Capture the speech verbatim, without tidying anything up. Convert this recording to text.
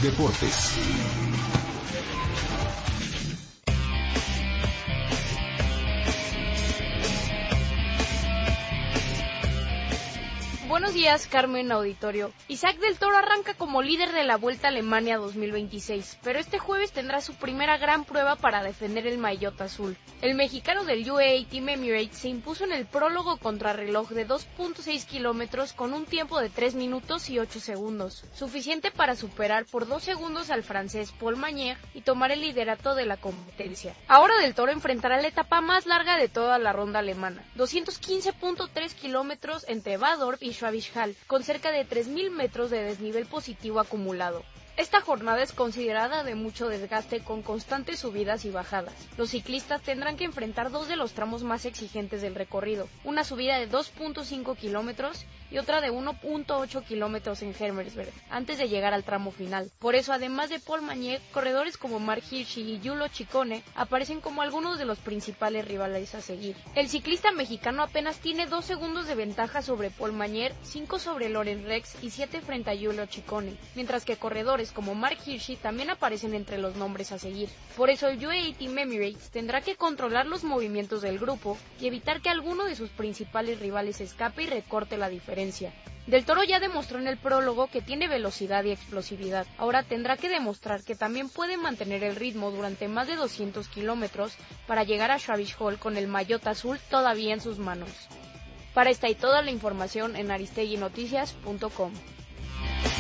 Deportes. Buenos días, Carmen Auditorio. Isaac del Toro arranca como líder de la Vuelta a Alemania dos mil veintiséis, pero este jueves tendrá su primera gran prueba para defender el maillot azul. El mexicano del U A E Team Emirates se impuso en el prólogo contrarreloj de dos punto seis kilómetros con un tiempo de tres minutos y ocho segundos, suficiente para superar por dos segundos al francés Paul Magnier y tomar el liderato de la competencia. Ahora del Toro enfrentará la etapa más larga de toda la ronda alemana, doscientos quince punto tres kilómetros entre Badorf y Schwäbisch Hall, con cerca de tres mil metros de desnivel positivo acumulado. Esta jornada es considerada de mucho desgaste con constantes subidas y bajadas. Los ciclistas tendrán que enfrentar dos de los tramos más exigentes del recorrido, una subida de dos punto cinco kilómetros y otra de uno punto ocho kilómetros en Hermersberg, antes de llegar al tramo final. Por eso, además de Paul Magnier, corredores como Mark Hirschi y Giulio Ciccone aparecen como algunos de los principales rivales a seguir. El ciclista mexicano apenas tiene dos segundos de ventaja sobre Paul Magnier, cinco sobre Lorenz Rex y siete frente a Giulio Ciccone, mientras que corredores como Mark Hirschi también aparecen entre los nombres a seguir. Por eso el U A E Team Emirates tendrá que controlar los movimientos del grupo y evitar que alguno de sus principales rivales escape y recorte la diferencia. Del Toro ya demostró en el prólogo que tiene velocidad y explosividad. Ahora tendrá que demostrar que también puede mantener el ritmo durante más de doscientos kilómetros para llegar a Schwäbisch Hall con el maillot azul todavía en sus manos. Para esta y toda la información en aristegui noticias punto com.